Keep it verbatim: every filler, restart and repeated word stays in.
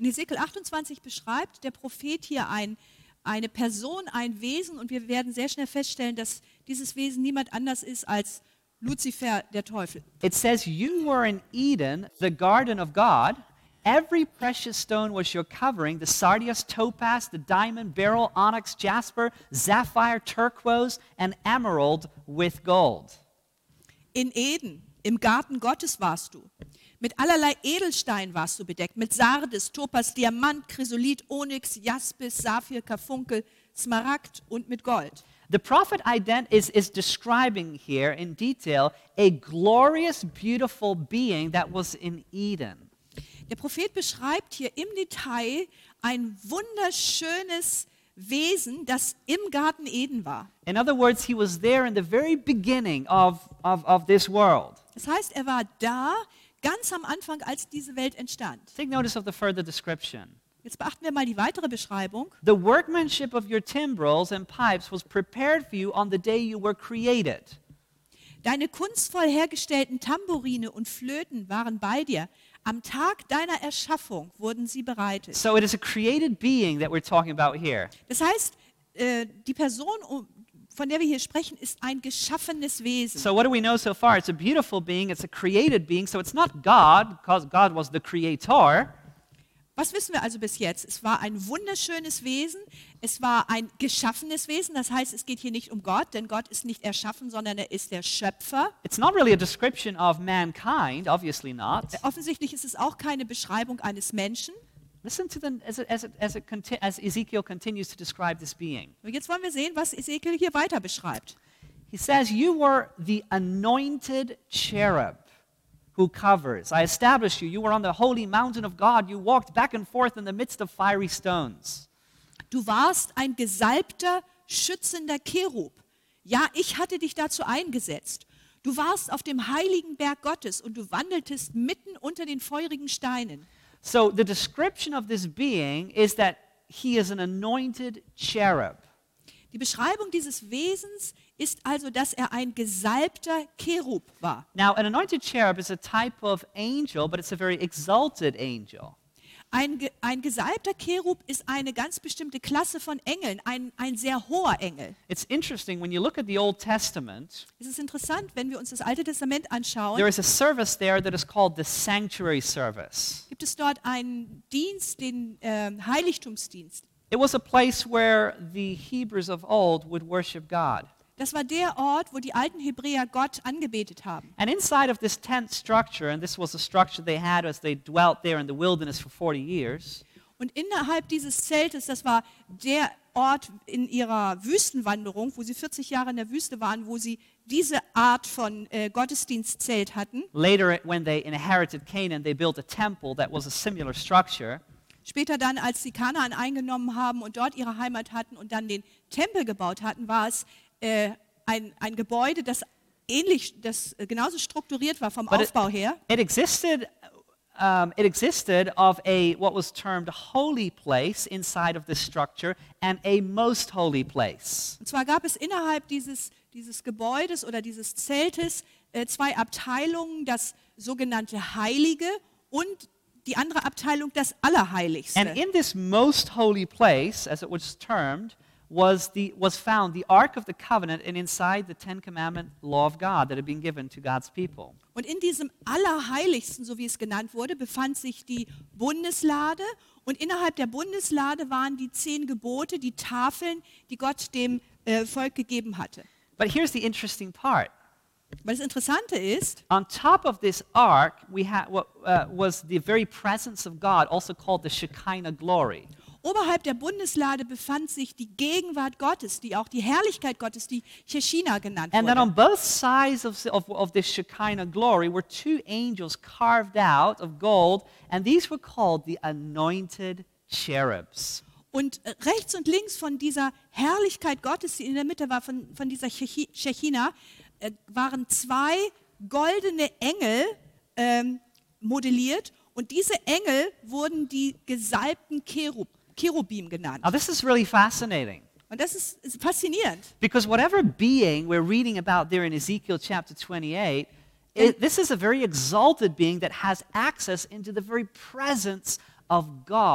In Hesekiel achtundzwanzig beschreibt der Prophet hier ein, eine Person, ein Wesen und wir werden sehr schnell feststellen, dass dieses Wesen niemand anders ist als Luzifer, der Teufel. It says, you were in Eden, the garden of God. Every precious stone was your covering, the sardius, topaz, the diamond, beryl, onyx, jasper, sapphire, turquoise, and emerald with gold. In Eden, im Garten Gottes warst du. Mit allerlei Edelstein warst du bedeckt, mit Sardes, Topas, Diamant, Chrysolit, Onyx, Jaspis, Saphir, Karfunkel, Smaragd und mit Gold. The prophet ident- is, is describing here in detail a glorious, beautiful being that was in Eden. Der Prophet beschreibt hier im Detail ein wunderschönes Wesen, das im Garten Eden war. In other words, he was there in the very beginning of, of, of this world. Das heißt, er war da, ganz am Anfang, als diese Welt entstand. Take notice of the further description. Jetzt beachten wir mal die weitere Beschreibung. The workmanship of your timbrels and pipes was prepared for you on the day you were created. Deine kunstvoll hergestellten Tambourine und Flöten waren bei dir. Am Tag deiner Erschaffung wurden sie bereitet. So it is a created being that we're talking about here. Das heißt, äh, die Person, um- von der wir hier sprechen, ist ein geschaffenes Wesen. So what do we know so far? It's a beautiful being, it's a created being, so it's not God, because God was the creator. Was wissen wir also bis jetzt? Es war ein wunderschönes Wesen, es war ein geschaffenes Wesen, das heißt, es geht hier nicht um Gott, denn Gott ist nicht erschaffen, sondern er ist der Schöpfer. It's not really a description of mankind, obviously not. Offensichtlich ist es auch keine Beschreibung eines Menschen. Listen to the, as, it, as, it, as, it conti- as Ezekiel continues to describe this being. Und jetzt wollen wir sehen, was Ezekiel hier weiter beschreibt. He says, you were the anointed cherub who covers. I established you. You were on the holy mountain of God. You walked back and forth in the midst of fiery stones. Du warst ein gesalbter, schützender Cherub. Ja, ich hatte dich dazu eingesetzt. Du warst auf dem heiligen Berg Gottes und du wandeltest mitten unter den feurigen Steinen. So the description of this being is that he is an anointed cherub. Die Beschreibung dieses Wesens ist also, dass er ein gesalbter Cherub war. Now, an anointed cherub is a type of angel, but it's a very exalted angel. Ein, ge- ein gesalbter Cherub ist eine ganz bestimmte Klasse von Engeln, ein, ein sehr hoher Engel. It's interesting when you look at the Old Testament, Es ist interessant, wenn wir uns das Alte Testament anschauen, there is a service there that is called the sanctuary service. gibt es dort einen Dienst, den ähm, Heiligtumsdienst. It was a place where the Hebrews of old would worship God. Das war der Ort, wo die alten Hebräer Gott angebetet haben. And inside of this tent structure, and this was a structure they had as they dwelt there in the wilderness for forty years, Und innerhalb dieses Zeltes, das war der Ort in ihrer Wüstenwanderung, wo sie vierzig Jahre in der Wüste waren, wo sie diese Art von äh, Gottesdienstzelt hatten. later when they inherited Canaan, they built a temple that was a similar structure. Später dann, als sie Kanaan eingenommen haben und dort ihre Heimat hatten und dann den Tempel gebaut hatten, war es äh, ein, ein Gebäude, das ähnlich, das äh, genauso strukturiert war vom But it- Aufbau her. It existed, um, it existed of a what was termed holy place inside of this structure and a most holy place. Und zwar gab es innerhalb dieses, dieses Gebäudes oder dieses Zeltes äh, zwei Abteilungen, das sogenannte Heilige und die andere Abteilung, das Allerheiligste. And in this most holy place, as it was termed, was the was found the Ark of the Covenant, and inside the Ten Commandment law of God that had been given to God's people. Und in diesem Allerheiligsten, so wie es genannt wurde, befand sich die Bundeslade. Und innerhalb der Bundeslade waren die zehn Gebote, die Tafeln, die Gott dem äh, Volk gegeben hatte. But here's the interesting part. Weil das Interessante ist, On top of this ark, we had what uh, was the very presence of God, also called the Shekinah glory. oberhalb der Bundeslade befand sich die Gegenwart Gottes, die auch die Herrlichkeit Gottes, die Cheshina genannt And then wurde. on both sides of, of, of this Shekinah glory were two angels carved out of gold, and these were called the anointed cherubs. Und äh, rechts und links von dieser Herrlichkeit Gottes, die in der Mitte war, von, von dieser Chechi- Chechina, äh, waren zwei goldene Engel ähm, modelliert. Und diese Engel wurden die gesalbten Cherub, Cherubim genannt. Now, this is really fascinating Und das ist, ist faszinierend. because whatever being we're reading about there in Ezekiel chapter twenty-eight, it, this is a very exalted being that has access into the very presence of God.